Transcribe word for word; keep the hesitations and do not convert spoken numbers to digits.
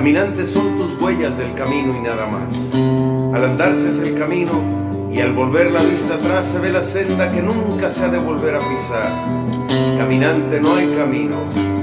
Caminante son tus huellas del camino y nada más. Al andarse es el camino y al volver la vista atrás se ve la senda que nunca se ha de volver a pisar. Caminante, no hay camino,